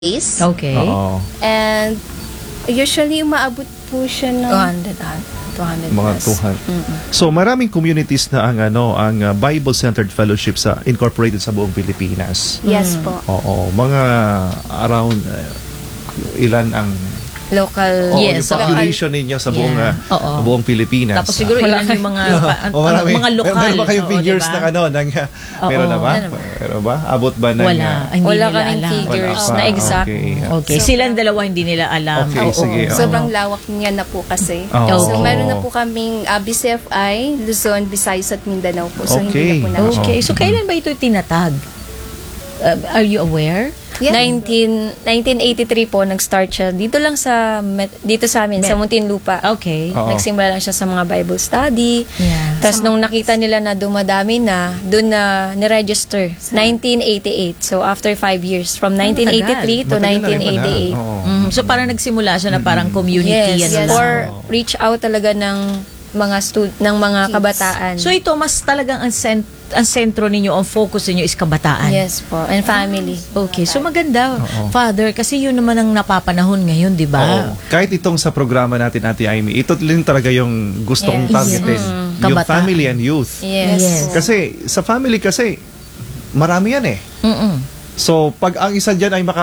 days. Okay. Oo. And usually, umaabot po siya ng 200 Mga plus. 200. So maraming communities na ang Bible-centered fellowship sa incorporated sa buong Pilipinas. Yes po. Oo, mga around ilan ang Local. Yes, yung population ninyo sa buong Yeah. Oo. buong Pilipinas. Tapos siguro ilan yung mga Marami. mga lokal. Meron ba kayong Oo, figures diba? meron na ba? Meron. Meron ba? Abot ba ng Wala. Hindi Wala nila kaming alam. figures Wala pa. na exact. Okay. Silang dalawa hindi nila alam. Okay, Oo. sige. Sobrang lawak niya na po kasi. Oo. So, meron na po kaming BCFI, Luzon, Visayas at Mindanao po. So, Okay. hindi na po namin. Okay. So, kailan ba ito tinatag? Are you aware? Yeah. 1983 po nag-start siya dito lang dito sa amin sa Muntinlupa. Okay. Oo. Nagsimula lang siya sa mga Bible study. Yeah. Tapos nung nakita nila na dumadami na, doon na ni-register 1988. So after 5 years from 1983 to Matagal na rin pala. 1988. Oo. So, parang nagsimula siya na parang community. Yes, ano lang. or reach out talaga ng mga ng mga Kids. kabataan. So, ito mas talagang ang sentro ninyo, ang focus ninyo is kabataan. yes po, and family. Okay, so maganda, Oo. Father, kasi yun naman ang napapanahon ngayon, di ba? Oo. Kahit itong sa programa natin, Ate Amy, ito din talaga yung gusto kong Yes. targetin. Yung Kabataan. family and youth. Yes. Kasi sa family marami yan eh. Mm-mm. So, pag ang isa dyan ay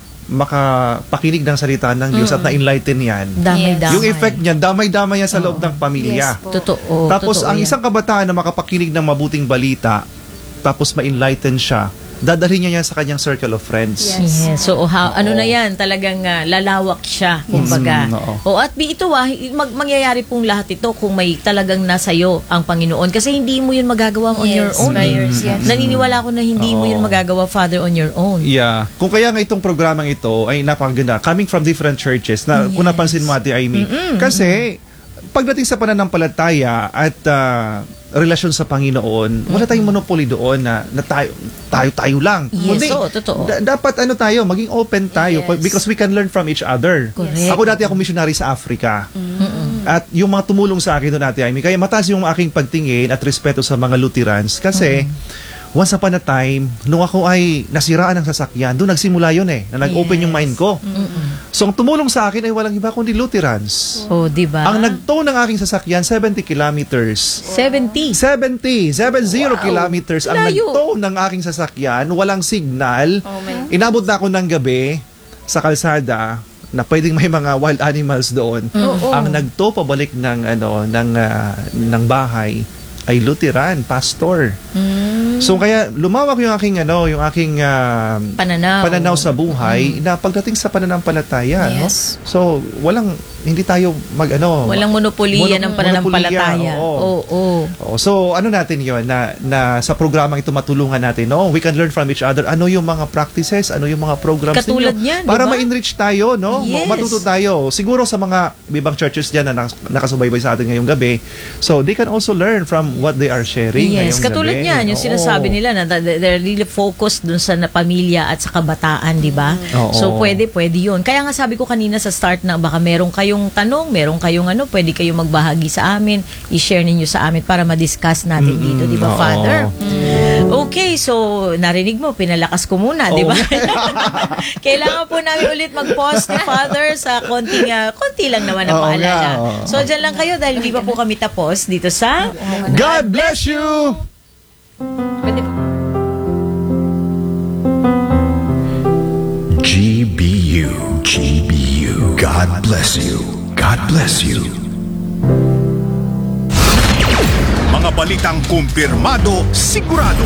makapakinig ng salita ng Diyos at na-enlighten yan, Damay-damay. yung effect niyan, damay-damay yan sa loob ng pamilya. Yes po. Totoo. Tapos, totoo ang yan. isang kabataan na makapakinig ng mabuting balita, tapos ma-enlighten siya, dadalhin niya yan sa kanyang circle of friends. Yes. Yes. So, ano na yan, talagang lalawak siya, kumbaga. oo. At ito mangyayari pong lahat ito kung may talagang nasayo ang Panginoon. Kasi hindi mo yun magagawa on your own. by yours, yes. Naniniwala ko na hindi mo yun magagawa, Father, on your own. Yeah. Kung kaya nga itong programang ito ay napakaganda, coming from different churches, na kung napansin mo, Ate Amy, kasi pagdating sa pananampalataya at relasyon sa Panginoon, wala tayong monopoly doon na tayo lang. Yes, totoo. Dapat tayo, maging open tayo Yes. because we can learn from each other. Correct. Ako dati ako missionary sa Africa. At yung mga tumulong sa akin doon, Ate Amy, kaya mataas yung aking pagtingin at respeto sa mga Lutherans kasi once upon a time, nung ako ay nasiraan ng sasakyan, doon nagsimula yun na nag-open yung mind ko. So, ang tumulong sa akin ay walang iba kundi Lutherans. Oh, di ba? Ang nag-tow ng aking sasakyan, 70 kilometers. 70. 70 kilometers ang Layo. nag-tow ng aking sasakyan, walang signal. Oh, man. Inabot na ako ng gabi sa kalsada na pwedeng may mga wild animals doon. Ang nag-tow pabalik ng bahay ay Lutheran, pastor. So kaya lumawak yung aking pananaw sa buhay na pagdating sa pananampalataya, no? Yes. So hindi tayo Walang monopolya ng pananampalataya. Oo. So natin 'yon na sa programang ito matulungan natin, no? We can learn from each other. Ano yung mga practices, ano yung mga programs Katulad ninyo niyan, para diba? ma-enrich tayo, no? Yes. Matuto tayo. Siguro sa mga ibang churches diyan na nakasubaybay sa atin ngayong gabi. So they can also learn from what they are sharing Yes, ngayong katulad gabi. niyan, yung Oo. sinasabi nila na they're really focused dun sa pamilya at sa kabataan, di ba? Oo. So, pwede yun. Kaya nga sabi ko kanina sa start na baka meron kayong tanong, meron kayong pwede kayong magbahagi sa amin, i-share ninyo sa amin para ma-discuss natin dito, di ba, Oo. Father? Okay, so, narinig mo, pinalakas ko muna, di ba? Kailangan po namin ulit mag-pause ni Father sa konti lang naman na Oo paalala. nga, oo. So, dyan lang kayo dahil hindi pa po kami tapos dito sa God bless you! GBU. God bless you. God bless you. Mga balitang kumpirmado, sigurado.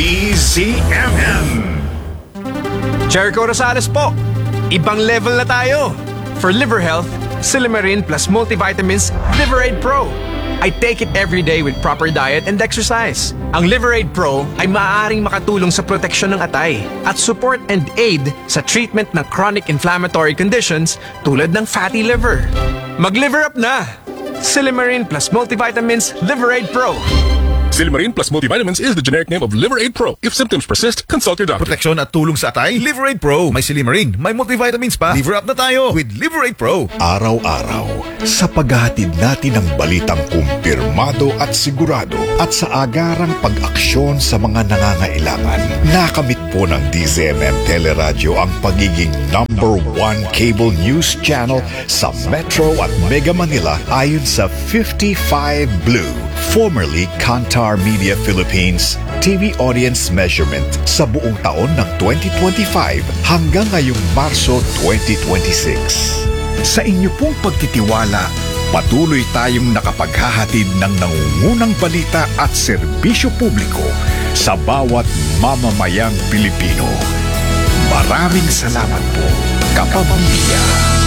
DZMM. Jericho Rosales po. Ibang level na tayo. For liver health, Silimarin plus multivitamins Liverade Pro. I take it every day with proper diet and exercise. Ang Liverade Pro ay maaaring makatulong sa proteksyon ng atay at support and aid sa treatment ng chronic inflammatory conditions tulad ng fatty liver. Mag-liver up na! Silimarin plus multivitamins Liverade Pro. Silimarin plus multivitamins is the generic name of Liverade Pro. If symptoms persist, consult your doctor. Proteksyon at tulong sa atay, Liverade Pro. May Silimarin, may multivitamins pa. Liver up na tayo with Liverade Pro. Araw-araw, sa paghahatid natin ng balitang kumpirmado at sigurado at sa agarang pag-aksyon sa mga nangangailangan, nakamit po po ng DZMM Teleradyo ang pagiging #1 cable news channel sa Metro at Mega Manila ayon sa 55 Blue, formerly Kantar Media Philippines TV audience measurement sa buong taon ng 2025 hanggang ngayong Marso 2026. Sa inyo pong pagtitiwala, patuloy tayong nakapaghahatid ng nangungunang balita at serbisyo publiko sa bawat mamamayang Pilipino. Maraming salamat po, kapamilya.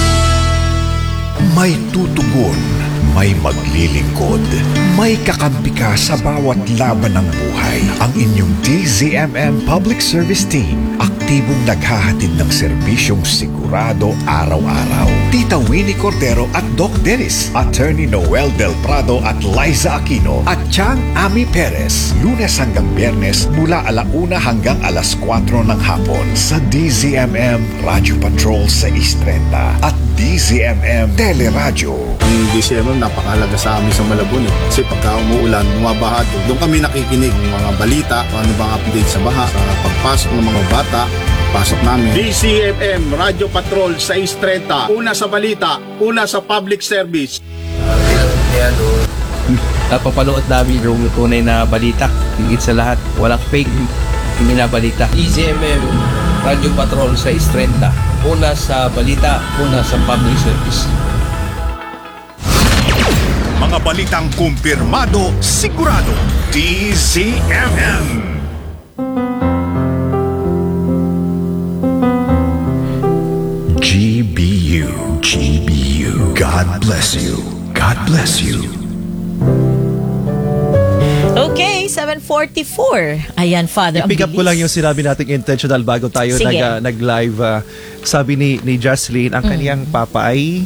May tutugon, may maglilingkod, may kakampi ka sa bawat laban ng buhay. Ang inyong DZMM Public Service Team, aktibong naghahatid ng serbisyong sigurado araw-araw. Tita Winnie Cordero at Doc Dennis, Attorney Noel Del Prado at Liza Aquino, at Chang Ami Perez, Lunes hanggang Biyernes mula 1:00 hanggang 4:00 ng hapon sa DZMM Radio Patrol 630 at DZMM Teleradyo. Ang DZMM napakahalaga sa amin sa Malabon kasi pagka umuulan, bumabaha doon kami nakikinig ng mga balita, ano bang update sa baha, sa pagpasok ng mga bata, pasok namin. DZMM Radio Patrol 630, una sa balita, una sa public service. Napapanood namin yung tunay na balita, higit sa lahat, walang fake binabalita. DZMM Radio Patrol 630, una sa balita, una sa public service. Mga balitang kumpirmado, sigurado, DZMM. GBU. God bless you. God bless you. Okay, 7:44. Ayan, Father, ang I-pick up ko bilis. lang yung sinabi nating intentional bago tayo Sige. nag-live. Sabi ni Jocelyn, ang kaniyang papa ay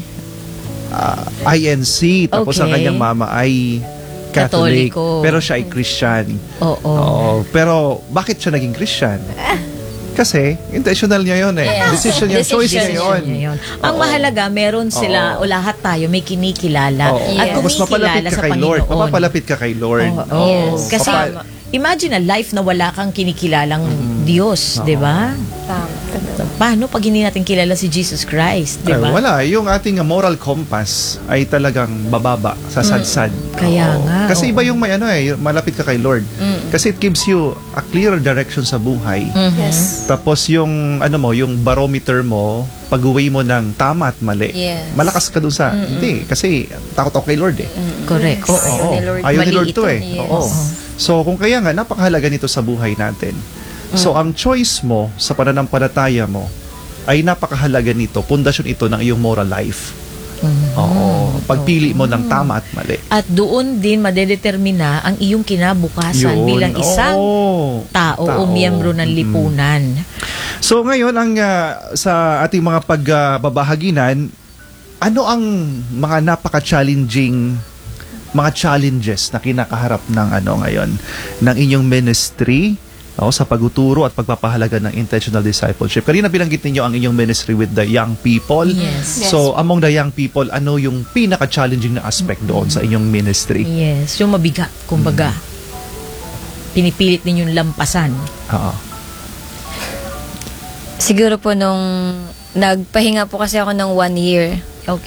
INC, tapos ang Okay. kanyang mama ay Catholic. Katoliko. Pero siya ay Christian. Oo. Oo. Pero bakit siya naging Christian? Kasi intentional niya yun eh. Decision niya, choice niya yun. Ang Oo. mahalaga, meron sila, o lahat tayo, may kinikilala. Oo. At Mas mapalapit kumikilala ka sa kay Lord. Panginoon. Mapapalapit ka kay Lord. Oo. Yes. Kasi, imagine a life na wala kang kinikilalang Diyos, di ba? Paano pag hindi natin kilala si Jesus Christ, di ba? Wala. Yung ating moral compass ay talagang bababa, sasadsad. Kaya Oo. nga, Kasi oo. iba yung may malapit ka kay Lord. Kasi it gives you a clearer direction sa buhay. Yes. Tapos yung yung barometer mo, pag-uwi mo ng tama at mali. Yes. Malakas ka dun sa hindi kasi takot ako kay Lord eh. Correct. Yes. Oo. Ayaw ni Lord. Ayaw ni Mali Lord to ito. eh. Yes. Oo. So kung kaya nga napakahalaga nito sa buhay natin. So ang choice mo sa pananampalataya mo ay napakahalaga nito. Pundasyon ito ng iyong moral life. Oo. Pagpili mo ng tama at mali. At doon din madedetermina ang iyong kinabukasan Yun. bilang isang Oo. tao o miyembro ng lipunan. So ngayon ang sa ating mga pagbabahaginan, ano ang mga napaka-challenging mga challenges na kinakaharap ng ngayon ng inyong ministry sa pagtuturo at pagpapahalaga ng intentional discipleship? Kanina binanggit ninyo ang inyong ministry with the young people. Yes. So among the young people, ano yung pinaka-challenging na aspect doon sa inyong ministry? Yes, yung mabigat, kumbaga. Pinipilit ninyong lampasan. Oo. Siguro po nung nagpahinga po kasi ako ng 1 year Okay.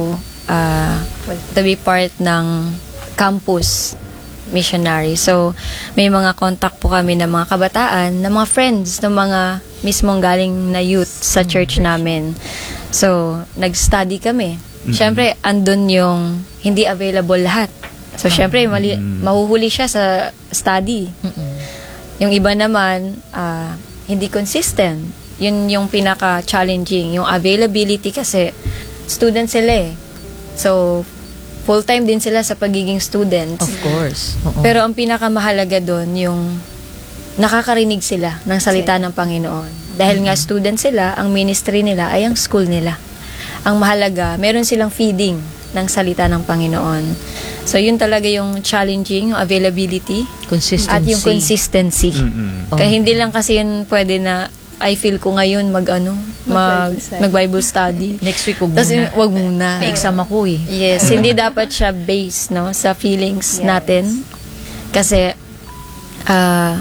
to be part ng campus missionary. So, may mga contact po kami ng mga kabataan, ng mga friends, ng mga mismong galing na youth sa church namin. So, nag-study kami. Siyempre, andun yung hindi available lahat. So, siyempre, mahuhuli siya sa study. Yung iba naman, hindi consistent. Yun yung pinaka-challenging. Yung availability kasi, student sila eh. So, full-time din sila sa pagiging students. Of course. Oo. Pero ang pinakamahalaga doon, yung nakakarinig sila ng salita ng Panginoon. Dahil nga student sila, ang ministry nila ay ang school nila. Ang mahalaga, meron silang feeding ng salita ng Panginoon. So, yun talaga yung challenging, yung availability, Consistency. at yung consistency. Mm-mm. Kaya hindi lang kasi yun pwede na, I feel ko ngayon mag-Bible study. Next week, wag Tapos muna. wag muna. May exam ako eh. Yes, hindi dapat siya based sa feelings natin. Kasi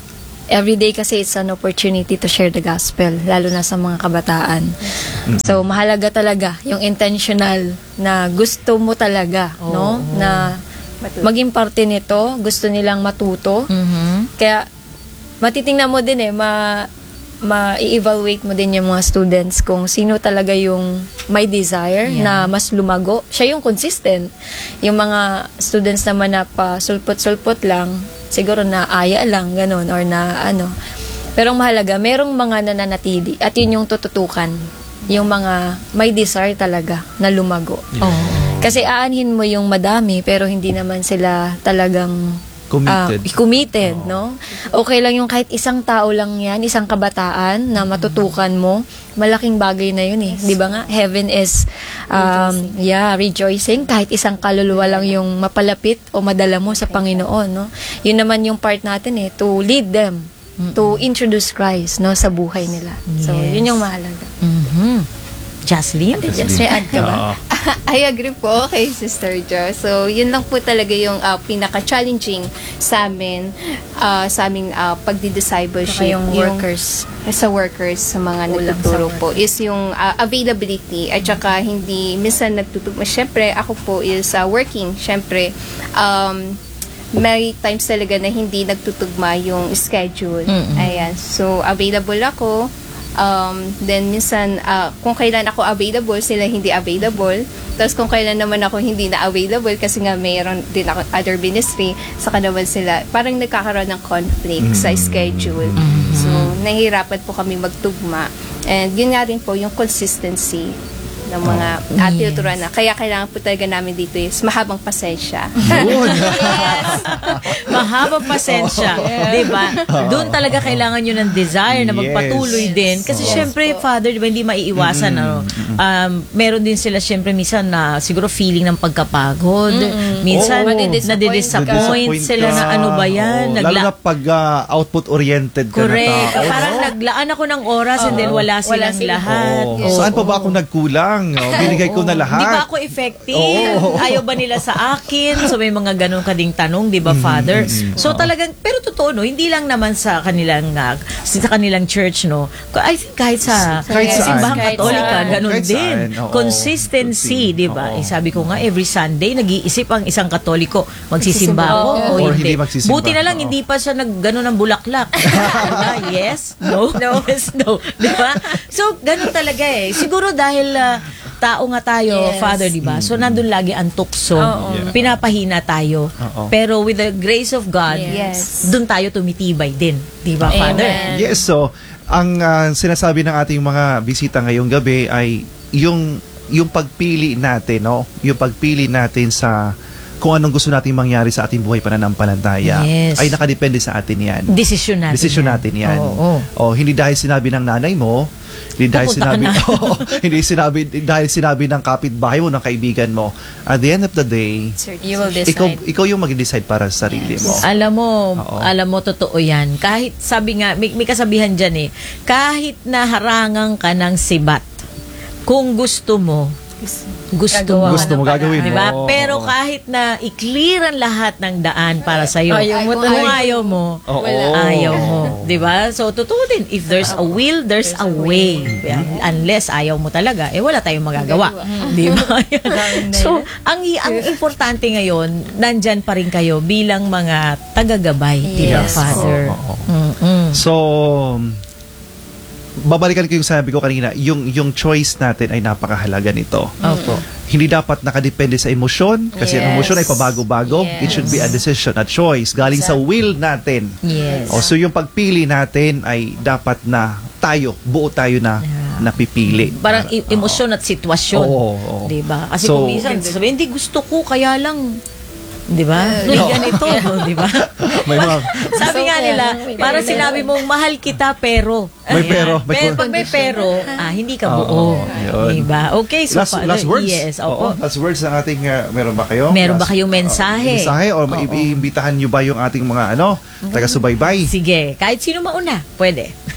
every day kasi it's an opportunity to share the gospel, lalo na sa mga kabataan. So, mahalaga talaga yung intentional na gusto mo talaga, no? Na maging parte nito, gusto nilang matuto. Kaya, matitingnan mo din ma-evaluate mo din yung mga students kung sino talaga yung may desire na mas lumago. Siya yung consistent. Yung mga students naman na pa sulpot-sulpot lang, siguro na aya lang, ganun, or na ano. Pero ang mahalaga, merong mga nananatili at yun yung tututukan. Yung mga may desire talaga na lumago. Kasi aanhin mo yung madami pero hindi naman sila talagang committed, no? Okay lang yung kahit isang tao lang yan, isang kabataan na matutukan mo, malaking bagay na yun eh. Di ba nga? Heaven is, rejoicing. Kahit isang kaluluwa lang yung mapalapit o madala mo sa Panginoon, no? Yun naman yung part natin eh, to lead them, to introduce Christ, no, sa buhay nila. So, yun yung mahalaga. Jocelyn? May add ka ba? I agree po kay Sister Jo. So, yun lang po talaga yung pinaka-challenging sa amin, sa aming pagdi-discipleship. Yung workers. Sa workers, sa mga nagtuturo po, is yung availability at saka hindi, minsan nagtutugma. Siyempre, ako po is working. Siyempre, may times talaga na hindi nagtutugma yung schedule. Ayan. So, available ako. Then minsan kung kailan ako available, sila hindi available. Tapos kung kailan naman ako hindi na available kasi nga mayroon din ako other ministry, saka naman sila parang nagkakaroon ng conflict sa schedule. So nahihirapan po kami magtugma. And yun nga rin po yung consistency ng mga tinuturuan na. Kaya kailangan po talaga namin dito is mahabang pasensya. Mahabang pasensya. Diba? Doon talaga kailangan nyo ng desire na magpatuloy din. Kasi syempre, Father, diba, hindi maiiwasan. Meron din sila syempre minsan na siguro feeling ng pagkapagod. Minsan, nadidisappoint sila na ano ba yan? Lalo na pag output-oriented ka correct. na tao. Parang naglaan ako ng oras and then wala silang lahat. Saan pa ba ako nagkulang? Binigay ko na lahat. Di ba ako effective? Ayaw ba nila sa akin? So may mga ganun kading tanong, di ba, Father? So talagang, pero totoo, no, hindi lang naman sa kanilang church, no. I think kahit sa simbahang Katolika, ganun din. Consistency, di ba? Sabi ko nga, every Sunday, nag-iisip ang isang Katoliko, magsisimba ako o hindi. Buti na lang, hindi pa siya nag-ganon ng bulaklak. Yes? No? Yes? No? Di ba? So, ganun talaga eh. Siguro dahil tao nga tayo, Father, di ba? So, nandun lagi ang tukso. Pinapahina tayo. Pero with the grace of God, dun tayo tumitibay din. Di ba, Father? Yes, so, ang sinasabi ng ating mga bisita ngayong gabi ay yung pagpili natin, no? Yung pagpili natin sa kung anong gusto nating mangyari sa ating buhay pananampalataya ay nakadepende sa atin yan. Desisyon natin yan. Hindi dahil sinabi ng nanay mo, hindi dahil sinabi ng kapitbahay mo, ng kaibigan mo. At the end of the day, you will decide. Ikaw yung mag-decide para sa sarili mo. Alam mo, totoo yan. Kahit, sabi nga, may kasabihan dyan kahit naharangan ka ng sibat, kung gusto mo gagawin mo. Diba? Pero kahit na i-clear ang lahat ng daan para sa iyo, kung ayaw mo, ayaw mo. Diba? So, totoo din. If there's a will, there's a way. Unless ayaw mo talaga, wala tayong magagawa. Diba? So, ang importante ngayon, nandyan pa rin kayo bilang mga tagagabay. Diba, Father? So, babalikan ko yung sabi ko kanina, yung choice natin ay napakahalaga nito. Hindi dapat nakadepende sa emosyon kasi ang emosyon ay pabago-bago. It should be a decision, a choice galing sa will natin. So yung pagpili natin ay dapat na buo tayo na napipili. Parang emosyon at sitwasyon. Diba? Kasi kung minsan sabi, hindi gusto ko kaya lang, di ba? Ganito, di ba? Sabi nga nila, para sinabi mong mahal kita pero may pero. Pag may pero, hindi ka buo. Di ba? Okay, so last words? Yes, last words ng ating, meron ba kayo? Meron ba kayong mensahe? Mensahe o iimbitahan nyo ba yung ating mga taga-subaybay? Sige, kahit sino mauna, pwede.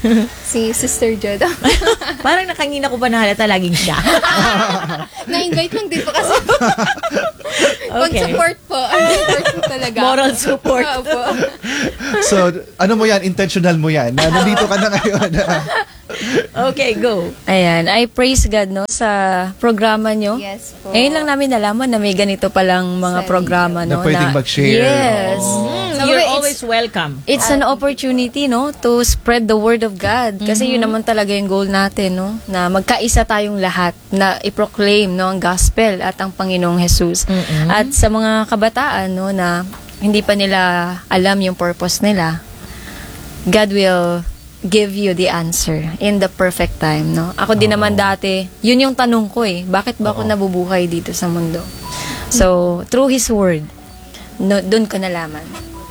Si Sister Joda. Parang nakangina ko pa na halata laging siya. Na-invite lang din po kasi. Okay. Pag-support po. Support po talaga. Moral support. Opo. So, ano mo yan? Intentional mo yan? Na nandito ka na ngayon. Okay, go. Ayan, I praise God, no, sa programa nyo. Yes po. Ngayon lang namin nalaman na may ganito palang mga Sa programa, Na no. pwedeng mag-share. Yes. You're It's- always welcome. It's an opportunity, no, to spread the word of God. Kasi yun naman talaga yung goal natin, no, na magkaisa tayong lahat, na i-proclaim, no, ang gospel at ang Panginoong Jesus. At sa mga kabataan, no, na hindi pa nila alam yung purpose nila, God will give you the answer in the perfect time, no. Ako din naman dati, yun yung tanong ko bakit ba ako nabubuhay dito sa mundo? So, through His Word, no, dun ko nalaman.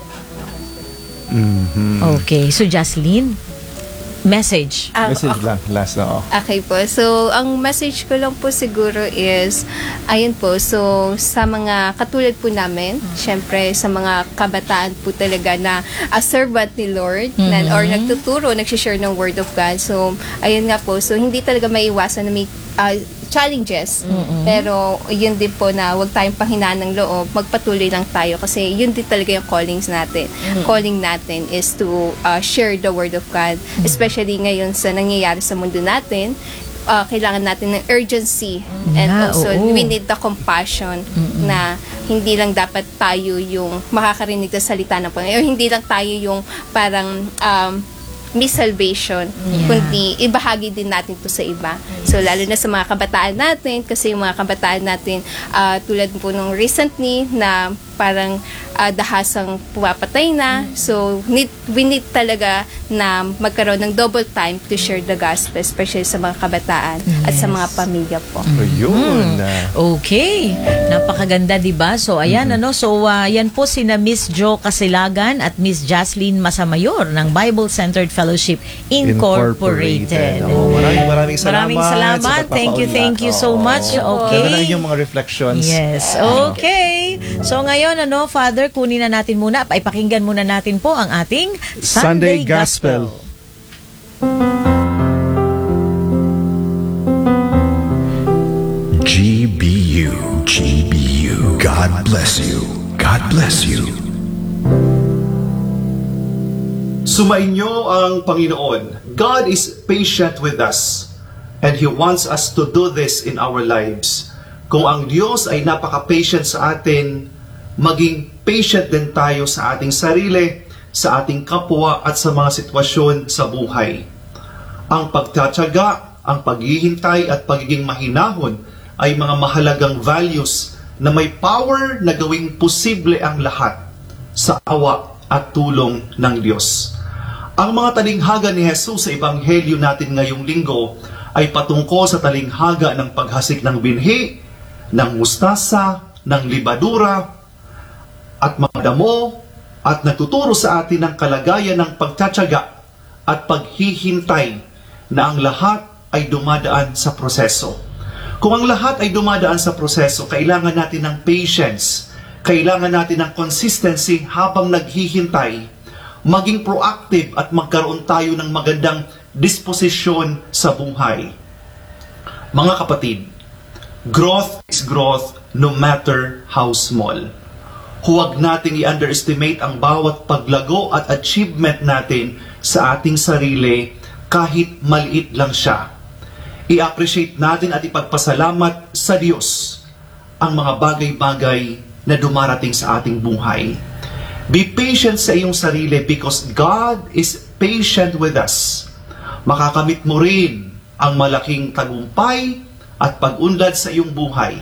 Okay, so Jocelyn, message. Message lang. Last na. Okay po. So, ang message ko lang po siguro is, ayun po, so, sa mga katulad po namin, syempre, sa mga kabataan po talaga na a servant ni Lord, or nagtuturo, nagsishare ng Word of God. So, ayun nga po. So, hindi talaga maiwasan na may challenges. Pero, yun din po na huwag tayong panghinaan ng loob, magpatuloy lang tayo kasi yun din talaga yung callings natin. Calling natin is to share the Word of God. Especially ngayon sa nangyayari sa mundo natin, kailangan natin ng urgency and also we need the compassion na hindi lang dapat tayo yung makakarinig sa salita ng Panginoon, o hindi lang tayo yung parang may salvation, kundi ibahagi din natin to sa iba. So, lalo na sa mga kabataan natin, kasi yung mga kabataan natin, tulad po nung recently, na parang dahasang pumapatay na. So, we need talaga na magkaroon ng double time to share the gospel, especially sa mga kabataan at sa mga pamilya po. Ayun. Okay. Napakaganda, 'di ba? So ayan so yan po sina Miss Jo Casilagan at Miss Jocelyn Masamayor ng Bible Centered Fellowship Incorporated. Maraming salamat. Maraming salamat. sa Thank you so much. Okay. Ganda na yung mga reflections. Yes. Okay. So ngayon Father, kunin na natin muna, ipakinggan muna natin po ang ating Sunday Gospel. GBU. God bless you. God bless you. Sumainyo ang Panginoon. God is patient with us and He wants us to do this in our lives. Kung ang Diyos ay napaka-patient sa atin, maging patient din tayo sa ating sarili, sa ating kapwa at sa mga sitwasyon sa buhay. Ang pagtatyaga, ang paghihintay at pagiging mahinahon ay mga mahalagang values na may power na gawing posible ang lahat sa awa at tulong ng Diyos. Ang mga talinghaga ni Jesus sa Ebanghelyo natin ngayong linggo ay patungkol sa talinghaga ng paghasik ng binhi, ng mustasa, ng libadura, at mga damo, at nagtuturo sa atin ng kalagayan ng pagtatyaga at paghihintay na ang lahat ay dumadaan sa proseso. Kung ang lahat ay dumadaan sa proseso, kailangan natin ng patience, kailangan natin ng consistency habang naghihintay, maging proactive at magkaroon tayo ng magandang disposisyon sa buhay. Mga kapatid, growth is growth no matter how small. Huwag nating i-underestimate ang bawat paglago at achievement natin sa ating sarili kahit maliit lang siya. I-appreciate natin at ipagpasalamat sa Diyos ang mga bagay-bagay na dumarating sa ating buhay. Be patient sa iyong sarili because God is patient with us. Makakamit mo rin ang malaking tagumpay at pag-unlad sa iyong buhay.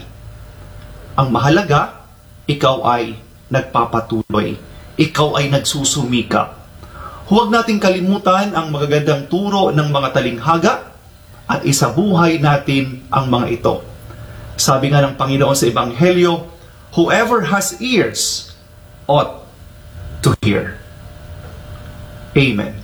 Ang mahalaga, ikaw ay nagpapatuloy. Ikaw ay nagsusumikap. Huwag nating kalimutan ang magagandang turo ng mga talinghaga at isabuhay natin ang mga ito. Sabi nga ng Panginoon sa Ebanghelyo, whoever has ears ought to hear. Amen.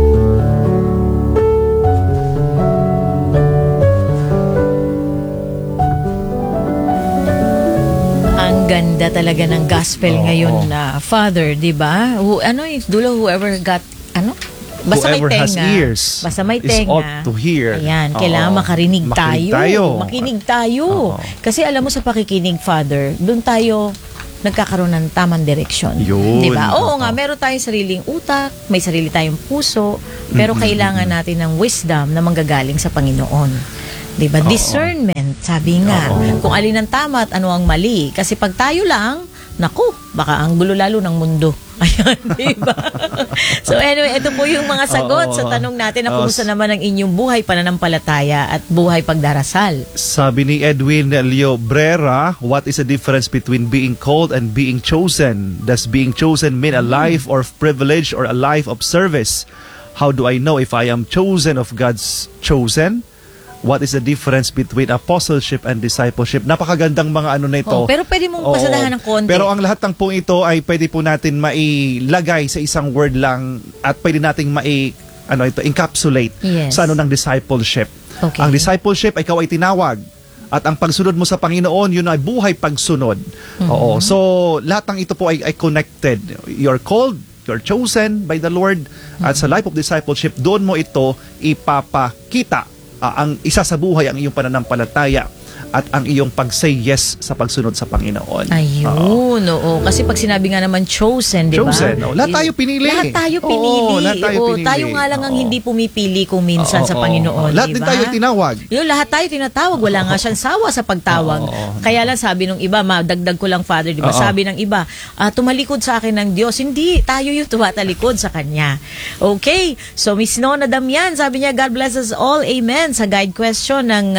Ang ganda talaga ng gospel ngayon na Father, 'di ba? Whoever got Basta may whoever has tenga. ears Basta may is tenga. ought to hear. Ayan, kailangan Oo. makarinig Makinig tayo. Makinig tayo. Oo. Kasi alam mo sa pakikinig, Father, doon tayo nagkakaroon ng tamang direksyon. Yun. Diba? Oo Oo. nga, meron tayong sariling utak, may sarili tayong puso, pero kailangan natin ng wisdom na manggagaling sa Panginoon. Diba? Oo. Discernment, sabi nga. Oo. Kung alin ang tama at ano ang mali. Kasi pag tayo lang, naku, baka ang gulo lalo ng mundo. Ayan, diba? So anyway, ito po yung mga sagot Oo. sa tanong natin na Oo. kumusta naman ang inyong buhay pananampalataya at buhay pagdarasal. Sabi ni Edwin Leo Brera, what is the difference between being called and being chosen? Does being chosen mean a life of privilege or a life of service? How do I know if I am chosen of God's chosen? What is the difference between apostleship and discipleship? Napakagandang mga ano na ito. Oh, pero pwede mong pasadahan ng konti. Pero ang lahat ng pong ito ay pwede po natin mailagay sa isang word lang at pwede nating encapsulate Yes. sa ano ng discipleship. Okay. Ang discipleship, ikaw ay tinawag. At ang pagsunod mo sa Panginoon, yun ay buhay pagsunod. Oo. So, lahat ng ito po ay connected. You're called, you're chosen by the Lord. At sa life of discipleship, doon mo ito ipapakita. Ang isa sa buhay ang iyong pananampalataya at ang iyong pag-say yes sa pagsunod sa Panginoon. Ayun, oo. Kasi pag sinabi nga naman chosen, di ba? Chosen, oo. Lahat tayo pinili. Lahat tayo Oo, pinili. lahat tayo pinili. Tayo nga lang ang Oo. hindi pumipili kung minsan sa Panginoon, Lahat di din ba? tayo tinawag. Yung lahat tayo tinatawag, wala nga siyang sawa sa pagtawag. Kaya lang sabi nung iba, madagdag ko lang, Father, di ba? Oo. Sabi ng iba, tumalikod sa akin ng Diyos. Hindi, tayo yung tumatalikod sa Kanya. Okay, so Miss Nona Damian, sabi niya, God bless us all, amen. Sa guide question ng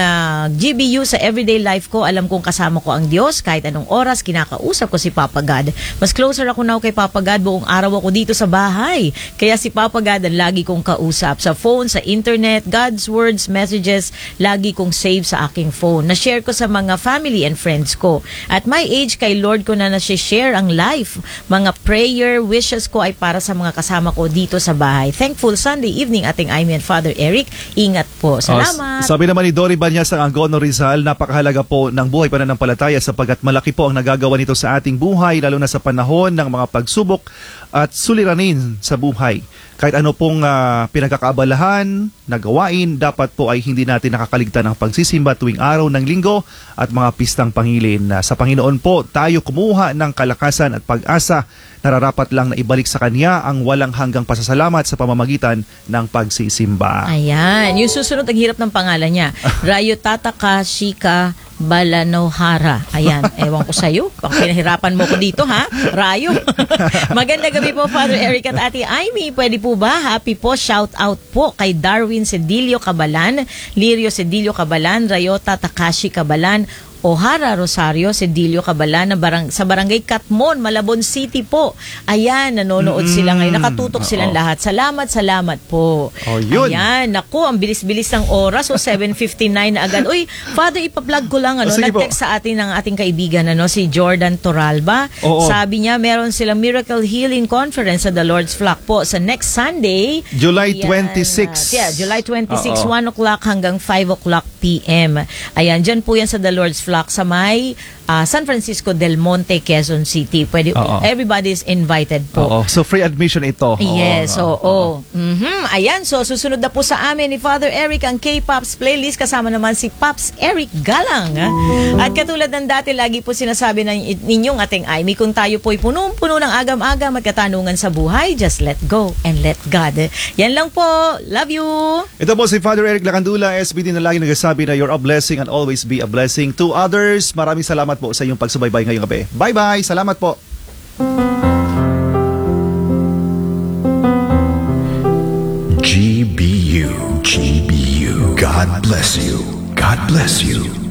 GBU sa everyday life ko, alam kong kasama ko ang Diyos kahit anong oras kinakausap ko si Papa God. Mas closer ako now kay Papa God, buong araw ako dito sa bahay. Kaya si Papa God ang lagi kong kausap sa phone, sa internet, God's words, messages, lagi kong save sa aking phone. Na-share ko sa mga family and friends ko. At my age, kay Lord ko na nasi-share ang life. Mga prayer, wishes ko ay para sa mga kasama ko dito sa bahay. Thankful Sunday evening, ating Amy and Father Eric. Ingat po. Salamat. Sabi naman ni Dory Banyas ng Angono Rizal, napakahalaga po ng buhay pananampalataya sapagkat malaki po ang nagagawa nito sa ating buhay lalo na sa panahon ng mga pagsubok at suliranin sa buhay. Kahit ano pong pinagkakaabalahan, nagawain, dapat po ay hindi natin nakakaligtan ng pagsisimba tuwing araw ng linggo at mga pistang pangilin. Sa Panginoon po, tayo kumuha ng kalakasan at pag-asa. Nararapat lang na ibalik sa Kanya ang walang hanggang pasasalamat sa pamamagitan ng pagsisimba. Ayan. Yung susunod, ang hirap ng pangalan niya. Rayo Tatakashika Balanohara. Ayan. Ewan ko sa'yo. Baka pinahirapan mo ko dito, ha? Rayo. Maganda gabi po, Father Eric at Ate Amy. Pwede po ba? Happy po. Shout out po kay Darwin Cedilio Cabalan, Lirio Cedilio Cabalan, Rayota Takashi Cabalan, O'Hara Rosario, Cedilio Cabalan sa Barangay Katmon, Malabon City po. Ayan, nanonood sila ngayon. Nakatutok silang lahat. Salamat po. Oh, yun. Ayan, naku, ang bilis-bilis ng oras. So, 7:59 na agad. Uy, Father, ipa-plug ko lang. Sige po. Nag-text sa atin ng ating kaibigan, si Jordan Toralba. Oo. Sabi niya, meron silang Miracle Healing Conference sa The Lord's Flock po sa next Sunday. July Ayan, 26. July 26, Oo. 1 o'clock hanggang 5 o'clock p.m. Ayan, dyan po yan sa The Lord's Flock sa may San Francisco del Monte, Quezon City. Pwede, Oo. everybody is invited po. Oo. So free admission ito. Yes, oo. Ayan, so susunod na po sa amin ni Father Eric ang K-Pops playlist kasama naman si Pops Eric Galang. At katulad ng dati, lagi po sinasabi ninyong ating Amy, kung tayo po'y punong-puno ng agam-agam at katanungan sa buhay, just let go and let God. Yan lang po. Love you. Ito po si Father Eric Lacandula, SBD na lagi nagsasabi na you're a blessing and always be a blessing to others. Maraming salamat po sa iyong pagsubaybay ngayong gabi. Bye-bye. Salamat po. GBU. God bless you. God bless you.